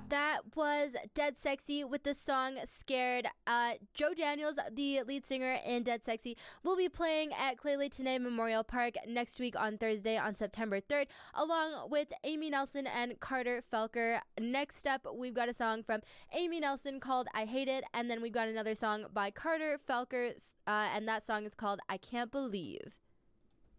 That was Dead Sexy with the song Scared. Joe Daniels, the lead singer in Dead Sexy, will be playing at Claylee Tenay Memorial Park next week on Thursday on September 3rd, along with Amy Nelson and Carter Felker. Next up, we've got a song from Amy Nelson called I Hate It, and then we've got another song by Carter Felker, and that song is called I Can't Believe.